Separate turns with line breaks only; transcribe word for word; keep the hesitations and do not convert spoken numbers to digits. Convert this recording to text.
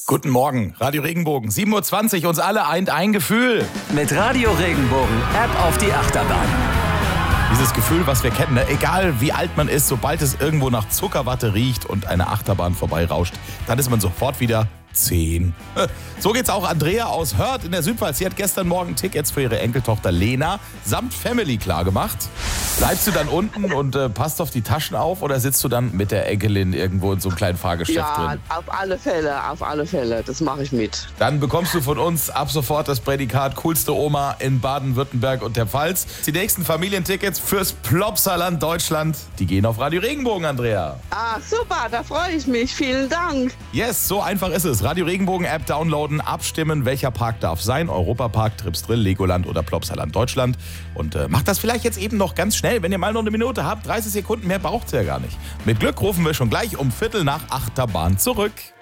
Guten Morgen, Radio Regenbogen, sieben Uhr zwanzig, uns alle eint ein Gefühl.
Mit Radio Regenbogen, App auf die Achterbahn.
Dieses Gefühl, was wir kennen, ne? Egal wie alt man ist, sobald es irgendwo nach Zuckerwatte riecht und eine Achterbahn vorbeirauscht, dann ist man sofort wieder zehn. So geht's auch Andrea aus Hörth in der Südpfalz. Sie hat gestern Morgen Tickets für ihre Enkeltochter Lena samt Family klargemacht. Bleibst du dann unten und äh, passt auf die Taschen auf oder sitzt du dann mit der Enkelin irgendwo in so einem kleinen Fahrgeschäft
ja,
drin?
Ja, auf alle Fälle, auf alle Fälle. Das mache ich mit.
Dann bekommst du von uns ab sofort das Prädikat coolste Oma in Baden-Württemberg und der Pfalz. Die nächsten Familientickets fürs Plopsaland Deutschland, die gehen auf Radio Regenbogen, Andrea.
Ah, super, da freue ich mich. Vielen Dank.
Yes, so einfach ist es. Radio Regenbogen App downloaden, abstimmen, welcher Park darf sein. Europapark, Trips Drill, Legoland oder Plopsaland Deutschland. Und äh, macht das vielleicht jetzt eben noch ganz schnell, wenn ihr mal noch eine Minute habt. dreißig Sekunden mehr braucht es ja gar nicht. Mit Glück rufen wir schon gleich um Viertel nach Achterbahn zurück.